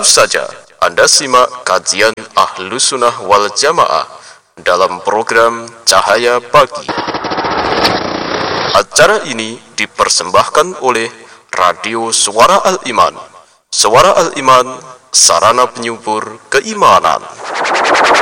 Baru saja Anda simak kajian Ahlus Sunnah wal Jamaah dalam program Cahaya Pagi. Acara ini dipersembahkan oleh Radio Suara Al-Iman. Suara Al-Iman, sarana penyubur keimanan.